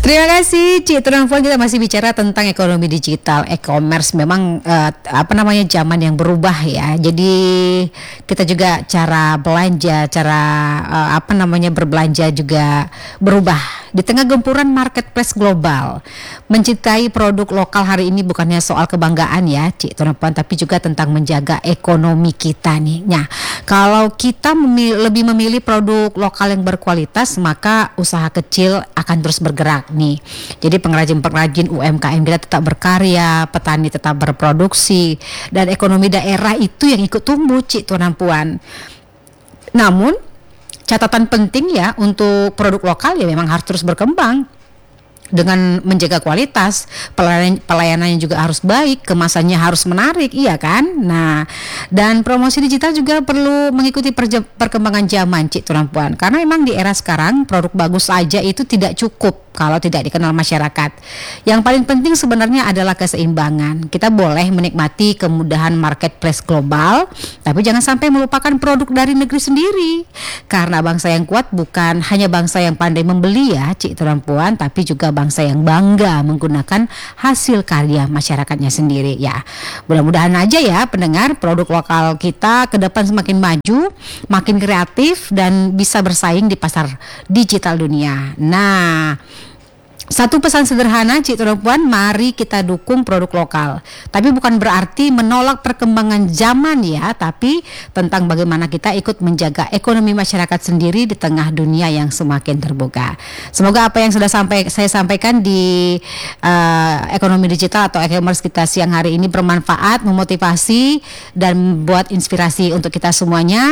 Terima kasih Cik Tuan Puan, kita masih bicara tentang ekonomi digital, e-commerce. Memang zaman yang berubah ya. Jadi kita juga cara belanja, cara berbelanja juga berubah. Di tengah gempuran marketplace global, mencintai produk lokal hari ini bukannya soal kebanggaan ya Cik Tuan Puan, tapi juga tentang menjaga ekonomi kita nih. Nah, kalau kita lebih memilih produk lokal yang berkualitas, maka usaha kecil akan terus bergerak nih. Jadi pengrajin-pengrajin UMKM kita tetap berkarya, petani tetap berproduksi, dan ekonomi daerah itu yang ikut tumbuh Cik Tuan Puan. Namun catatan penting ya untuk produk lokal ya memang harus terus berkembang dengan menjaga kualitas, pelayanannya juga harus baik, kemasannya harus menarik, iya kan? Nah, dan promosi digital juga perlu mengikuti perkembangan zaman Cik Tuan Puan, karena memang di era sekarang produk bagus saja itu tidak cukup kalau tidak dikenal masyarakat. Yang paling penting sebenarnya adalah keseimbangan. Kita boleh menikmati kemudahan marketplace global, tapi jangan sampai melupakan produk dari negeri sendiri. Karena bangsa yang kuat bukan hanya bangsa yang pandai membeli ya Cik Tuan Puan, tapi juga bangsa yang bangga menggunakan hasil karya masyarakatnya sendiri ya. Mudah-mudahan aja ya pendengar, produk lokal kita ke depan semakin maju, makin kreatif, dan bisa bersaing di pasar digital dunia. Nah, satu pesan sederhana Cik Tuan Puan, mari kita dukung produk lokal. Tapi bukan berarti menolak perkembangan zaman ya, tapi tentang bagaimana kita ikut menjaga ekonomi masyarakat sendiri di tengah dunia yang semakin terbuka. Semoga apa yang sudah saya sampaikan di ekonomi digital atau e-commerce kita siang hari ini bermanfaat, memotivasi, dan membuat inspirasi untuk kita semuanya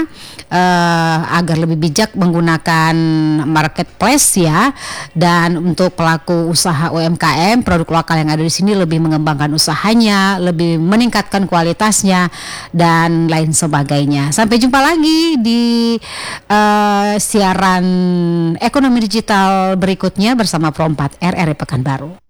agar lebih bijak menggunakan marketplace ya, dan untuk pelaku usaha UMKM, produk lokal yang ada di sini lebih mengembangkan usahanya, lebih meningkatkan kualitasnya, dan lain sebagainya. Sampai jumpa lagi di siaran ekonomi digital berikutnya bersama Pro 4 RRI Pekanbaru.